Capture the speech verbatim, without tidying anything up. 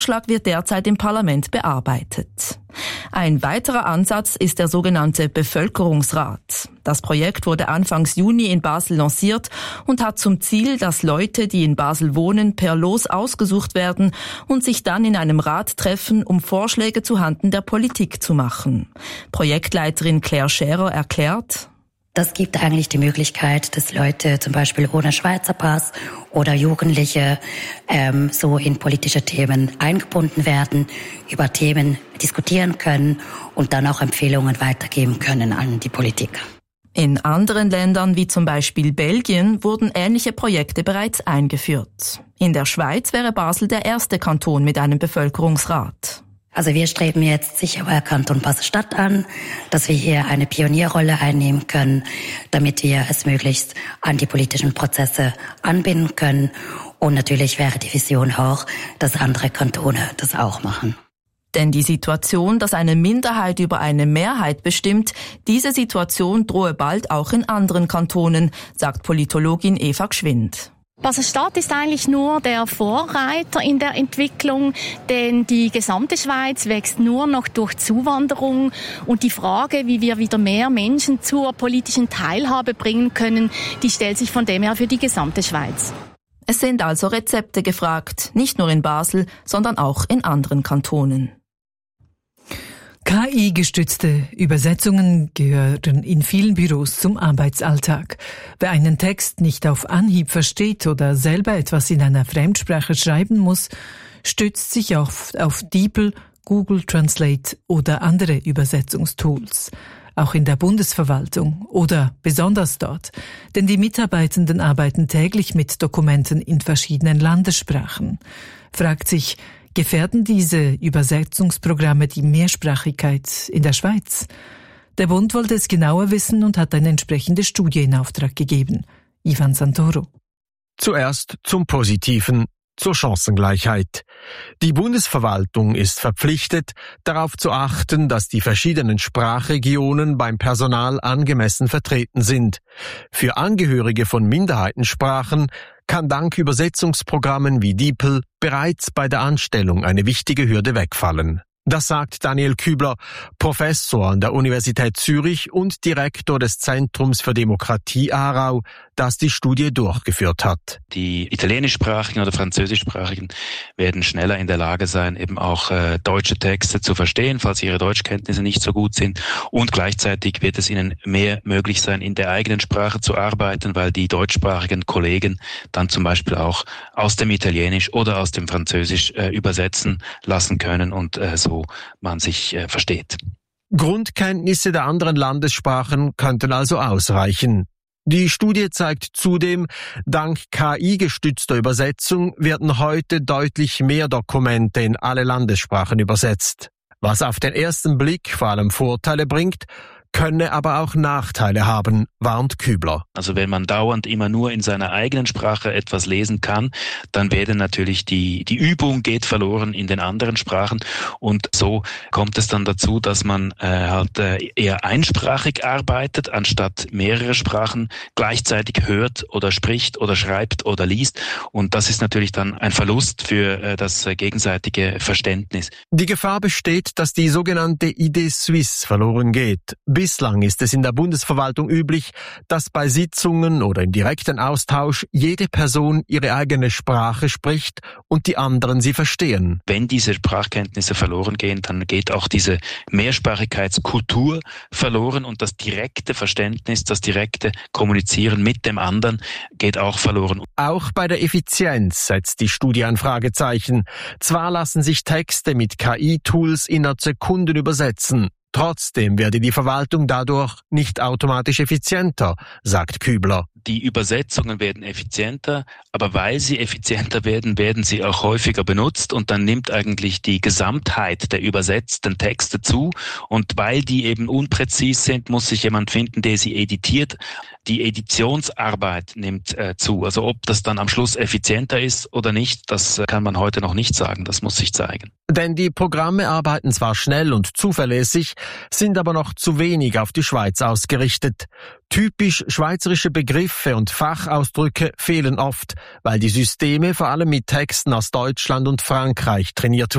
Vorschlag wird derzeit im Parlament bearbeitet. Ein weiterer Ansatz ist der sogenannte Bevölkerungsrat. Das Projekt wurde Anfangs Juni in Basel lanciert und hat zum Ziel, dass Leute, die in Basel wohnen, per Los ausgesucht werden und sich dann in einem Rat treffen, um Vorschläge zuhanden der Politik zu machen. Projektleiterin Claire Scherer erklärt: Das gibt eigentlich die Möglichkeit, dass Leute zum Beispiel ohne Schweizer Pass oder Jugendliche ähm, so in politische Themen eingebunden werden, über Themen diskutieren können und dann auch Empfehlungen weitergeben können an die Politik. In anderen Ländern wie zum Beispiel Belgien wurden ähnliche Projekte bereits eingeführt. In der Schweiz wäre Basel der erste Kanton mit einem Bevölkerungsrat. Also wir streben jetzt sicher bei Kanton Basel-Stadt an, dass wir hier eine Pionierrolle einnehmen können, damit wir es möglichst an die politischen Prozesse anbinden können. Und natürlich wäre die Vision auch, dass andere Kantone das auch machen. Denn die Situation, dass eine Minderheit über eine Mehrheit bestimmt, diese Situation drohe bald auch in anderen Kantonen, sagt Politologin Eva Gschwind. Basel-Stadt ist eigentlich nur der Vorreiter in der Entwicklung, denn die gesamte Schweiz wächst nur noch durch Zuwanderung und die Frage, wie wir wieder mehr Menschen zur politischen Teilhabe bringen können, die stellt sich von dem her für die gesamte Schweiz. Es sind also Rezepte gefragt, nicht nur in Basel, sondern auch in anderen Kantonen. K I-gestützte Übersetzungen gehören in vielen Büros zum Arbeitsalltag. Wer einen Text nicht auf Anhieb versteht oder selber etwas in einer Fremdsprache schreiben muss, stützt sich auf, auf DeepL, Google Translate oder andere Übersetzungstools. Auch in der Bundesverwaltung oder besonders dort, denn die Mitarbeitenden arbeiten täglich mit Dokumenten in verschiedenen Landessprachen. Fragt sich, gefährden diese Übersetzungsprogramme die Mehrsprachigkeit in der Schweiz? Der Bund wollte es genauer wissen und hat eine entsprechende Studie in Auftrag gegeben. Ivan Santoro. Zuerst zum Positiven, zur Chancengleichheit. Die Bundesverwaltung ist verpflichtet, darauf zu achten, dass die verschiedenen Sprachregionen beim Personal angemessen vertreten sind. Für Angehörige von Minderheitensprachen kann dank Übersetzungsprogrammen wie DeepL bereits bei der Anstellung eine wichtige Hürde wegfallen. Das sagt Daniel Kübler, Professor an der Universität Zürich und Direktor des Zentrums für Demokratie Aarau, das die Studie durchgeführt hat. Die italienischsprachigen oder französischsprachigen werden schneller in der Lage sein, eben auch äh, deutsche Texte zu verstehen, falls ihre Deutschkenntnisse nicht so gut sind. Und gleichzeitig wird es ihnen mehr möglich sein, in der eigenen Sprache zu arbeiten, weil die deutschsprachigen Kollegen dann zum Beispiel auch aus dem Italienisch oder aus dem Französisch äh, übersetzen lassen können und äh, so man sich äh, versteht. Grundkenntnisse der anderen Landessprachen könnten also ausreichen. Die Studie zeigt zudem, dank K I-gestützter Übersetzung werden heute deutlich mehr Dokumente in alle Landessprachen übersetzt. Was auf den ersten Blick vor allem Vorteile bringt, könne aber auch Nachteile haben, warnt Kübler. Also wenn man dauernd immer nur in seiner eigenen Sprache etwas lesen kann, dann werden natürlich die die Übung geht verloren in den anderen Sprachen und so kommt es dann dazu, dass man äh, halt äh, eher einsprachig arbeitet, anstatt mehrere Sprachen gleichzeitig hört oder spricht oder schreibt oder liest und das ist natürlich dann ein Verlust für äh, das äh, gegenseitige Verständnis. Die Gefahr besteht, dass die sogenannte Idée Suisse verloren geht. Bislang ist es in der Bundesverwaltung üblich, dass bei Sitzungen oder im direkten Austausch jede Person ihre eigene Sprache spricht und die anderen sie verstehen. Wenn diese Sprachkenntnisse verloren gehen, dann geht auch diese Mehrsprachigkeitskultur verloren und das direkte Verständnis, das direkte Kommunizieren mit dem anderen geht auch verloren. Auch bei der Effizienz setzt die Studie ein Fragezeichen. Zwar lassen sich Texte mit K I-Tools innerhalb Sekunden übersetzen. Trotzdem werde die Verwaltung dadurch nicht automatisch effizienter, sagt Kübler. Die Übersetzungen werden effizienter, aber weil sie effizienter werden, werden sie auch häufiger benutzt und dann nimmt eigentlich die Gesamtheit der übersetzten Texte zu und weil die eben unpräzis sind, muss sich jemand finden, der sie editiert. Die Editionsarbeit nimmt äh, zu. Also ob das dann am Schluss effizienter ist oder nicht, das äh, kann man heute noch nicht sagen. Das muss sich zeigen. Denn die Programme arbeiten zwar schnell und zuverlässig, sind aber noch zu wenig auf die Schweiz ausgerichtet. Typisch schweizerische Begriffe und Fachausdrücke fehlen oft, weil die Systeme vor allem mit Texten aus Deutschland und Frankreich trainiert